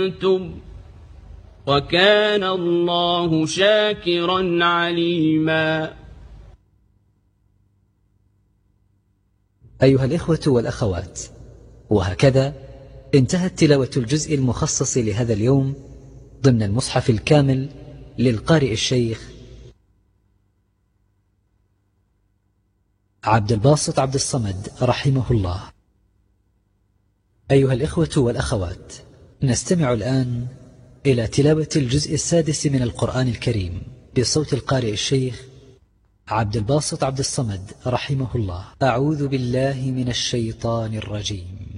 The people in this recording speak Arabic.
أنتم وكان الله شاكرا عليما. أيها الإخوة والأخوات، وهكذا انتهت تلاوة الجزء المخصص لهذا اليوم ضمن المصحف الكامل للقارئ الشيخ عبد الباسط عبد الصمد رحمه الله. أيها الإخوة والأخوات، نستمع الآن إلى تلاوة الجزء السادس من القرآن الكريم بصوت القارئ الشيخ عبد الباسط عبد الصمد رحمه الله. أعوذ بالله من الشيطان الرجيم.